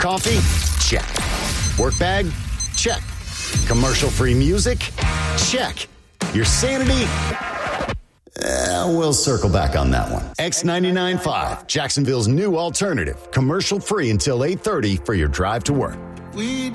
Coffee? Check. Work bag? Check. Commercial-free music? Check. Your sanity? We'll circle back on that one. X99.5, Jacksonville's new alternative. Commercial-free until 8:30 for your drive to work.